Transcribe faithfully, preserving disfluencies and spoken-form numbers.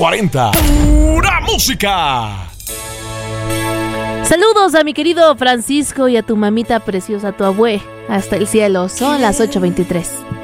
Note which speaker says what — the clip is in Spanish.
Speaker 1: cuarenta. ¡Pura música!
Speaker 2: Saludos a mi querido Francisco y a tu mamita preciosa, tu abue, hasta el cielo. Son las ocho veintitrés.